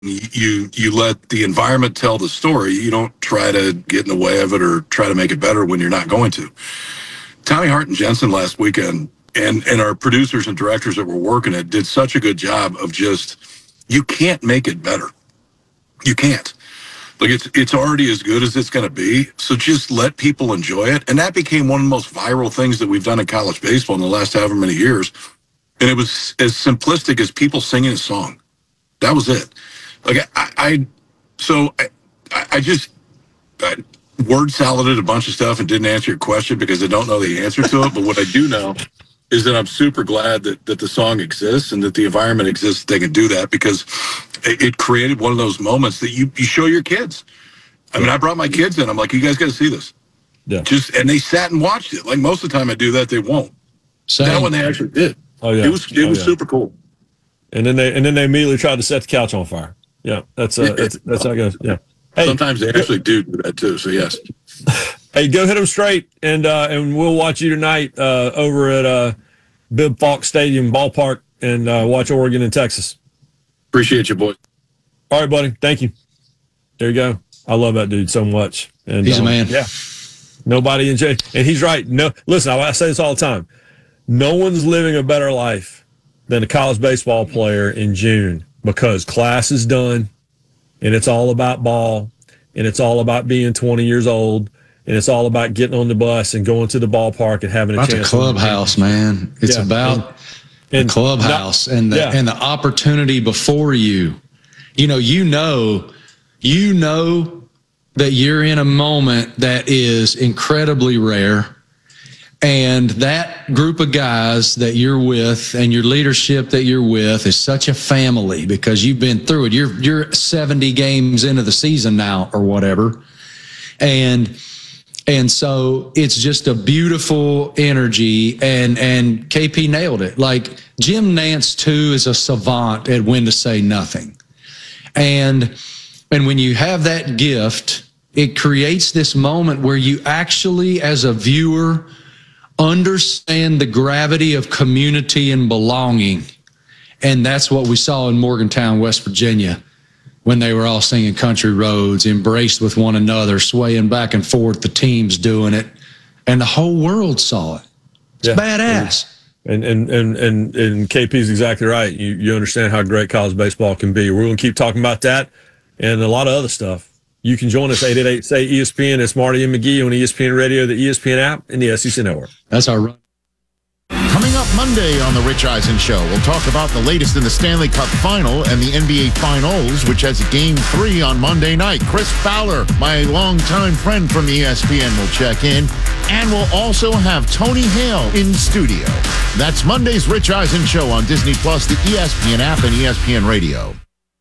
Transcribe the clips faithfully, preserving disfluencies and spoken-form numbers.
You you let the environment tell the story. You don't try to get in the way of it or try to make it better when you're not going to. Tommy Hart and Jensen last weekend, and and our producers and directors that were working it did such a good job of just, you can't make it better. You can't. Like, it's it's already as good as it's going to be. So just let people enjoy it. And that became one of the most viral things that we've done in college baseball in the last however many years. And it was as simplistic as people singing a song. That was it. Like, I, I so I, I just I word saladed a bunch of stuff and didn't answer your question because I don't know the answer to it. But what I do know is that I'm super glad that, that the song exists and that the environment exists. They can do that because it, it created one of those moments that you, you show your kids. I mean, I brought my kids in. I'm like, you guys got to see this. Yeah. Just and they sat and watched it. Like, most of the time I do that, they won't. Same. That one they actually did. Oh yeah, it was it oh, was yeah. super cool. And then they and then they immediately tried to set the couch on fire. Yeah, that's uh, that's that's how it goes. Yeah. Hey, sometimes they actually do do that too. So yes. Hey, go hit them straight, and uh, and we'll watch you tonight uh, over at uh, Bibb Falk Stadium ballpark, and uh, watch Oregon and Texas. Appreciate you, boy. All right, buddy. Thank you. There you go. I love that dude so much. And he's um, a man. Yeah. Nobody in jail, and he's right. No, listen, I, I say this all the time. No one's living a better life than a college baseball player in June, because class is done, and it's all about ball, and it's all about being twenty years old, and it's all about getting on the bus and going to the ballpark and having a about chance. The clubhouse, man. It's yeah. about and, and the clubhouse not, and the yeah. and the opportunity before you. You know, you know, you know that you're in a moment that is incredibly rare. And that group of guys that you're with and your leadership that you're with is such a family because you've been through it. You're you're seventy games into the season now or whatever. And and so it's just a beautiful energy, and and K P nailed it. Like, Jim Nantz too is a savant at when to say nothing. And and when you have that gift, it creates this moment where you actually, as a viewer, understand the gravity of community and belonging. And that's what we saw in Morgantown, West Virginia, when they were all singing Country Roads, embraced with one another, swaying back and forth, the teams doing it. And the whole world saw it. It's yeah. badass. And, and, and, and, and K P's exactly right. You, you understand how great college baseball can be. We're going to keep talking about that and a lot of other stuff. You can join us, eight eight eight, say E S P N. It's Marty and McGee on E S P N Radio, the E S P N app, and the S E C Network. That's our run. Coming up Monday on The Rich Eisen Show, we'll talk about the latest in the Stanley Cup Final and the N B A Finals, which has Game three on Monday night. Chris Fowler, my longtime friend from E S P N, will check in. And we'll also have Tony Hale in studio. That's Monday's Rich Eisen Show on Disney Plus, the E S P N app, and E S P N Radio.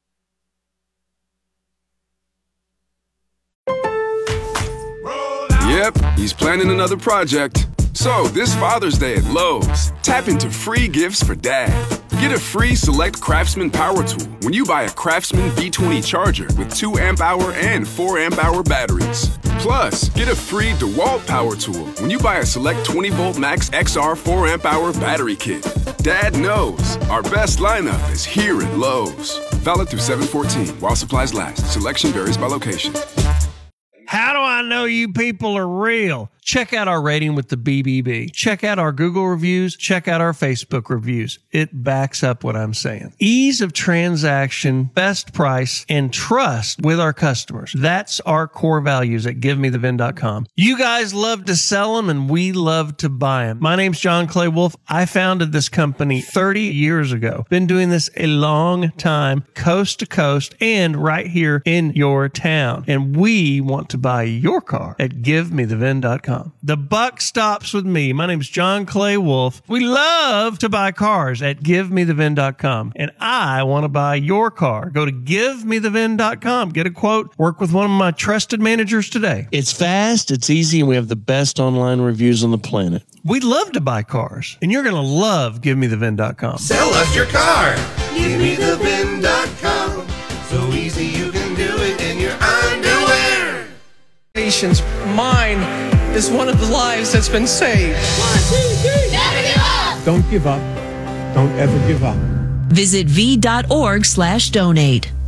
Yep, he's planning another project. So, this Father's Day at Lowe's, tap into free gifts for Dad. Get a free Select Craftsman power tool when you buy a Craftsman V twenty charger with two amp hour and four amp hour batteries. Plus, get a free DeWalt power tool when you buy a Select twenty volt Max X R four amp hour battery kit. Dad knows our best lineup is here at Lowe's. Valid through seven fourteen while supplies last. Selection varies by location. How do I know you people are real? Check out our rating with the B B B. Check out our Google reviews. Check out our Facebook reviews. It backs up what I'm saying. Ease of transaction, best price, and trust with our customers. That's our core values at give me the vin dot com. You guys love to sell them, and we love to buy them. My name's John Clay Wolf. I founded this company thirty years ago. Been doing this a long time, coast to coast, and right here in your town. And we want to buy your car at give me the vin dot com. The buck stops with me. My name is John Clay Wolf. We love to buy cars at give me the vin dot com. And I want to buy your car. Go to give me the vin dot com. Get a quote. Work with one of my trusted managers today. It's fast, it's easy, and we have the best online reviews on the planet. We love to buy cars, and you're going to love give me the vin dot com. Sell us your car. give me the vin dot com. So easy you can do it in your underwear. Patient's mind is one of the lives that's been saved. One, two, three. Never give up. Don't give up. Don't ever give up. Visit v dot org slash donate.